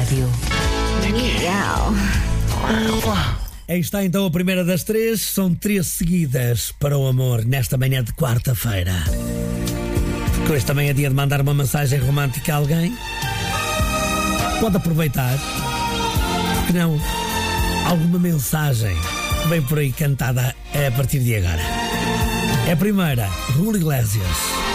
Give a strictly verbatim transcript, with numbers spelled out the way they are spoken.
rádio. Miau. Aí está então a primeira das três. São três seguidas para o amor nesta manhã de quarta-feira. Porque hoje também é dia de mandar uma mensagem romântica a alguém. Pode aproveitar. Porque não? Alguma mensagem vem por aí cantada a partir de agora. É a primeira, Julio Iglesias.